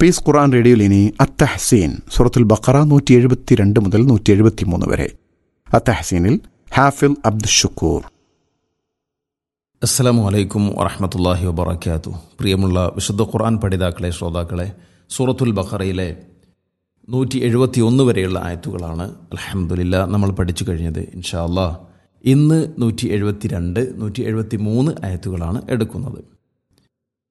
Piece ഖുർആൻ റേഡിയോയിൽ ഇനി അത്തഹ്സീൻ സൂറത്തുൽ ബഖറ 172 മുതൽ 173 വരെ. അത്തഹ്സീനിൽ ഹാഫിൽ അബ്ദുഷുക്കൂർ. അസ്സലാമു അലൈക്കും വറഹ്മത്തുള്ളാഹി വബറകാതുഹു. പ്രിയമുള്ള വിശുദ്ധ ഖുർആൻ പഠിതാക്കളെ, ശ്രോതാക്കളെ, സൂറത്തുൽ ബഖറയിലെ 171 വരെയുള്ള ആയത്തുകളാണ് അൽഹംദുലില്ലാ നമ്മൾ പഠിച്ചു കഴിഞ്ഞത്. ഇൻഷാ അല്ലാഹ് ഇന്ന് 172, 173 ആയത്തുകളാണ് എടുക്കുന്നത്.